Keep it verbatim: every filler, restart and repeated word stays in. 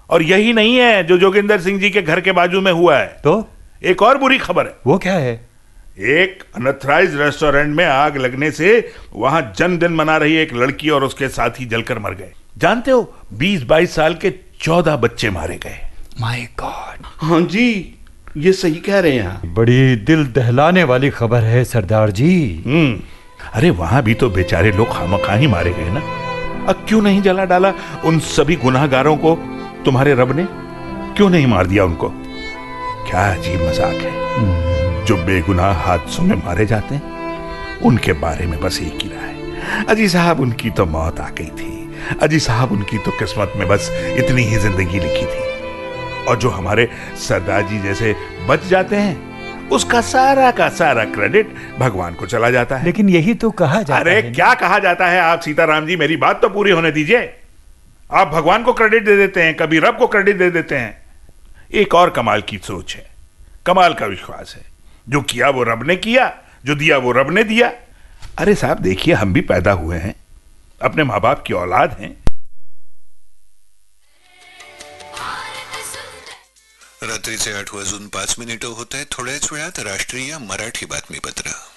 और यही नहीं है जो जोगिंदर सिंह जी के घर के बाजू में हुआ है। तो एक और बुरी खबर है। वो क्या है? एक अनथराइज रेस्टोरेंट में आग लगने से वहां जन्मदिन मना रही एक लड़की और उसके साथी जलकर मर गए। जानते हो, बीस बाईस साल के चौदह बच्चे मारे गए। My God. हाँ जी, ये सही कह रहे हैं। बड़ी दिल दहलाने वाली खबर है सरदार जी। हम्म अरे वहां भी तो बेचारे लोग खामखा ही मारे गए ना। अब क्यों नहीं जला डाला उन सभी गुनाहगारों को तुम्हारे रब ने? क्यों नहीं मार दिया उनको? क्या अजीब मजाक है। जो बेगुनाह हादसों में मारे जाते हैं उनके बारे में बस एक ही राय, अजी साहब उनकी तो मौत आ गई थी, अजी साहब उनकी तो किस्मत में बस इतनी ही जिंदगी लिखी थी। और जो हमारे सरदार जी जैसे बच जाते हैं उसका सारा का सारा क्रेडिट भगवान को चला जाता है। लेकिन यही तो कहा जाता अरे है। क्या कहा जाता है? आप सीताराम जी मेरी बात तो पूरी होने दीजिए। आप भगवान को क्रेडिट दे देते हैं, कभी रब को क्रेडिट दे देते हैं। एक और कमाल की सोच है, कमाल का विश्वास है। जो किया वो रब ने किया, जो दिया वो रब ने दिया। अरे साहब देखिए, हम भी पैदा हुए हैं, अपने माँ बाप की औलाद हैं। रात्रीचे आठ वाजून पाच मिनिटं होत आहेत. थोड्याच वेळात राष्ट्रीय मराठी बातमीपत्र.